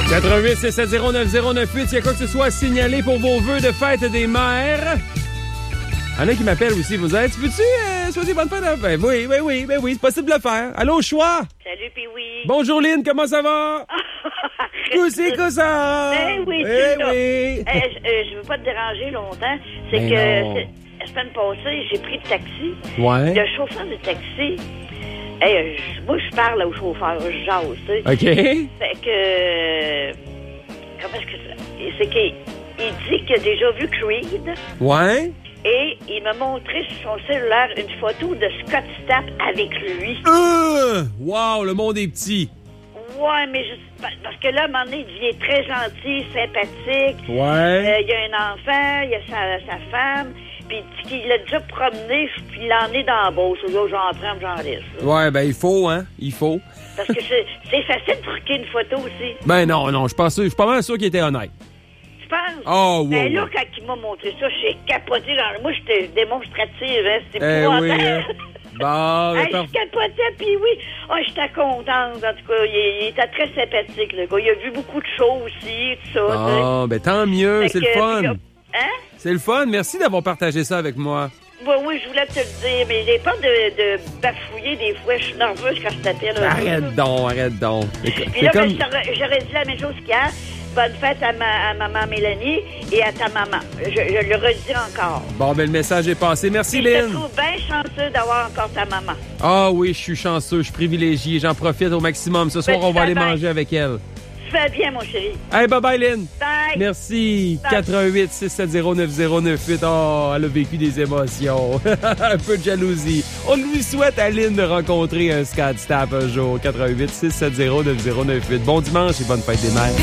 88 670 9098, s'il y a quoi que ce soit à signaler pour vos vœux de fête des mères. Il y en a qui m'appellent aussi, vous êtes, peux-tu souhaiter bonne fête? Ben oui, c'est possible de le faire. Allô, choix? Salut, puis oui. Bonjour, Lynn, comment ça va? C'est quoi ça? Ben oui, oui. Je veux pas te déranger longtemps. C'est la semaine passée, j'ai pris le taxi. Ouais. Le chauffeur de taxi, moi, je parle au chauffeur, je jase, tu sais. OK. Fait que... comment est-ce que c'est qu'il dit qu'il a déjà vu Creed. Ouais. Et il m'a montré sur son cellulaire une photo de Scott Stapp avec lui. Wow, le monde est petit. Ouais, mais parce que là, à un moment donné, il devient très gentil, sympathique. Ouais. Il y a un enfant, il y a sa femme. Puis il l'a déjà promené, puis il en est dans la Beauce. Là, j'en prends, j'en laisse. Ouais, ben il faut, hein. Il faut. Parce que c'est facile de truquer une photo aussi. Ben non, je suis pas mal sûr qu'il était honnête. Tu penses? Oh, wow. Ben là, quand il m'a montré ça, j'ai capoté. Moi, j'étais démonstrative, hein. C'était oui, hein. Bon, je capotais, puis oui. J'étais contente. En tout cas, il était très sympathique, le gars. Il a vu beaucoup de choses aussi, tout ça. Ah, ben tant mieux, c'est le fun. Hein? C'est le fun. Merci d'avoir partagé ça avec moi. Oui, je voulais te le dire, mais j'ai peur de bafouiller des fois. Je suis nerveuse quand je t'appelle. Arrête donc. Puis là, j'aurais dit la même chose qu'hier. Bonne fête à maman Mélanie et à ta maman. Je le redis encore. Bon, ben le message est passé. Merci, Lynn. Je te trouve bien chanceux d'avoir encore ta maman. Ah oui, je suis chanceux, je suis privilégié. J'en profite au maximum. Ce soir, on va aller manger avec elle. Tu fais bien, mon chéri. Hey, bye, Lynn. Bye. Merci. Bye. 88 670 9098. Oh, elle a vécu des émotions. Un peu de jalousie. On lui souhaite à Lynn de rencontrer un Scott Stapp un jour. 88 670 9098. Bon dimanche et bonne fête des mères.